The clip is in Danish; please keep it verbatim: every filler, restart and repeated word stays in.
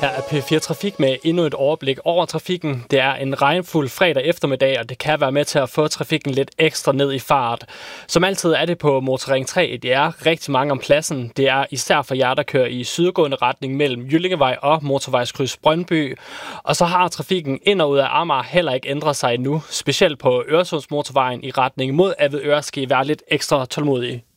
Her er P fire Trafik med endnu et overblik over trafikken. Det er en regnfuld fredag eftermiddag, og det kan være med til at få trafikken lidt ekstra ned i fart. Som altid er det på Motorring tre. Det er rigtig mange om pladsen. Det er især for jer, der kører i sydgående retning mellem Jyllingevej og Motorvejskryds Brøndby. Og så har trafikken ind og ud af Amager heller ikke ændret sig endnu. Specielt på Øresundsmotorvejen i retning mod Avedøre skal I være lidt ekstra tålmodige.